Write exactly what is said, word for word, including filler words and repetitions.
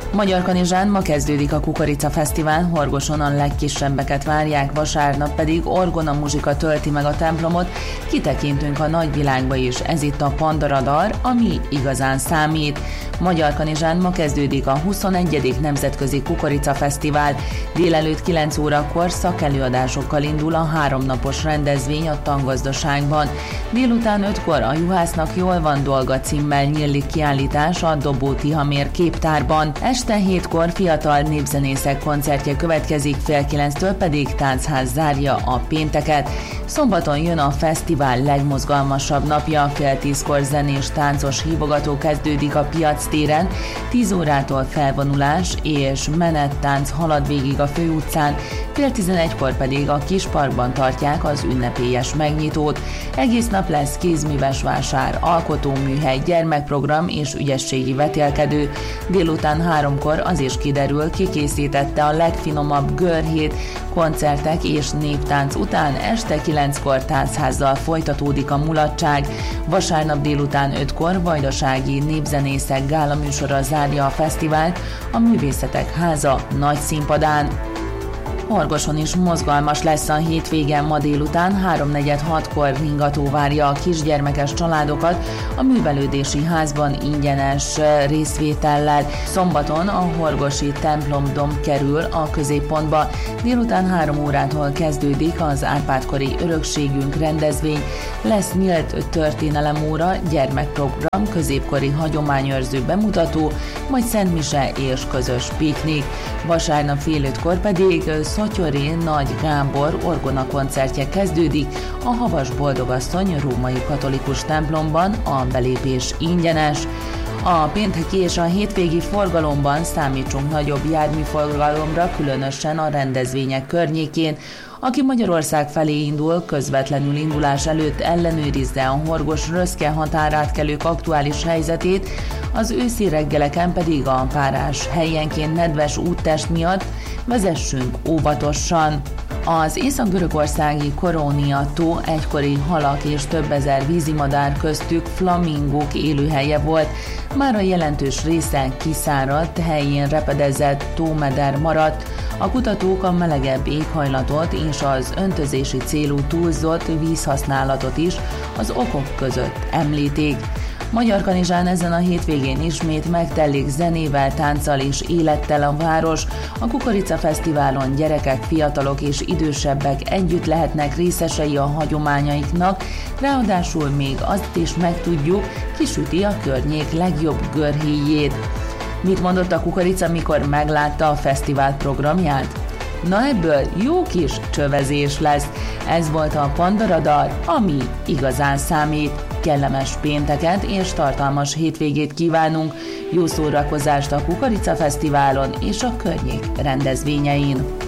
Magyarkanizsán ma kezdődik a Kukorica Fesztivál, Horgoson a legkisebbeket várják, vasárnap pedig Orgona muzsika tölti meg a templomot, kitekintünk a nagyvilágba is, ez itt a Pandaradar, ami igazán számít. Magyarkanizsán ma kezdődik a huszonegyedik Nemzetközi Kukorica Fesztivál, délelőtt kilenc órakor szakelőadásokkal indul a háromnapos rendezvény a Tangazdaságban. Délután ötkor a Juhásznak jól van dolga címmel nyílik kiállítás a Dobó Tihamér képtárban. Este hétkor fiatal népzenészek koncertje következik, fél kilenctől pedig táncház zárja a pénteket. Szombaton jön a fesztivál legmozgalmasabb napja, fél tízkor zenés táncos hívogató kezdődik a Piac téren, tíz órától felvonulás és menettánc halad végig a főutcán, fél tizenegykor pedig a Kisparkban tartják az ünnepélyes megnyitót. Egész nap lesz kézműves vásár, alkotóműhely, gyermekprogram és ügyességi vetélkedő. Délután háromkor az is kiderül, ki készítette a legfinomabb görhét. Koncertek és néptánc után este kilenckor táncházzal folytatódik a mulatság. Vasárnap délután ötkor vajdasági népzenészek gálaműsora zárja a fesztivált, a Művészetek Háza nagy színpadán. Horgoson is mozgalmas lesz a hétvégen, ma délután háromnegyed hatkor ringató várja a kisgyermekes családokat a művelődési házban ingyenes részvétellel. Szombaton a horgosi templomdom kerül a középpontba. Délután három órától kezdődik az Árpád-kori örökségünk rendezvény, lesz nyílt történelemóra, gyermekprogram, középkori hagyományőrző bemutató, majd szentmise és közös piknik. Vasárnap fél ötkor pedig Szottyori Nagy Gábor orgona koncertje kezdődik a Havas Boldogasszony római katolikus templomban, a belépés ingyenes. A pénteki és a hétvégi forgalomban számítsunk nagyobb járműforgalomra, különösen a rendezvények környékén. Aki Magyarország felé indul, közvetlenül indulás előtt ellenőrizze a Horgos-Röszke határátkelők aktuális helyzetét, az őszi reggeleken pedig a párás helyenként nedves úttest miatt vezessünk óvatosan. Az észak-görögországi Korónia tó egykori halak és több ezer vízimadár, köztük flamingók élőhelye volt, már a jelentős része kiszáradt, helyén repedezett tómeder maradt. A kutatók a melegebb éghajlatot és az öntözési célú túlzott vízhasználatot is az okok között említik. Magyarkanizsán ezen a hétvégén ismét megtellik zenével, tánccal és élettel a város. A Kukorica Fesztiválon gyerekek, fiatalok és idősebbek együtt lehetnek részesei a hagyományaiknak, ráadásul még azt is megtudjuk, ki süti a környék legjobb görhíjét. Mit mondott a Kukorica, mikor meglátta a fesztivál programját? Na ebből jó kis csövezés lesz. Ez volt a Pandaradar, ami igazán számít. Kellemes pénteket és tartalmas hétvégét kívánunk. Jó szórakozást a Kukorica Fesztiválon és a környék rendezvényein.